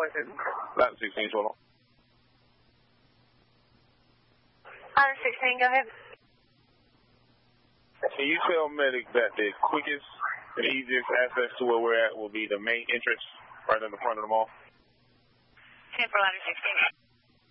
Ladder 16, so long. Ladder 16, go ahead. Can you tell Medic that the quickest and easiest access to where we're at will be the main entrance right in the front of the mall? 10 for Ladder 16.